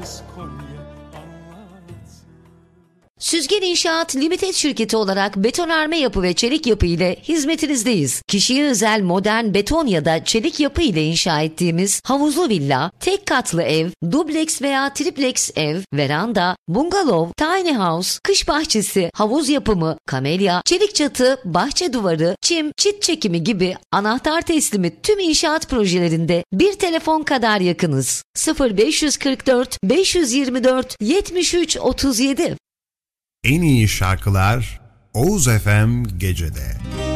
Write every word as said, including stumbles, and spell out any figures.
Yıldız Konya anlatsın. Süzgen İnşaat Limited şirketi olarak betonarme yapı ve çelik yapı ile hizmetinizdeyiz. Kişiye özel modern beton ya da çelik yapı ile inşa ettiğimiz havuzlu villa, tek katlı ev, dubleks veya triplex ev, veranda, bungalov, tiny house, kış bahçesi, havuz yapımı, kamelya, çelik çatı, bahçe duvarı, çim, çit çekimi gibi anahtar teslimi tüm inşaat projelerinde bir telefon kadar yakınız. sıfır beş kırk dört beş yirmi dört yetmiş üç otuz yedi. En iyi şarkılar Oğuz F M Gece'de.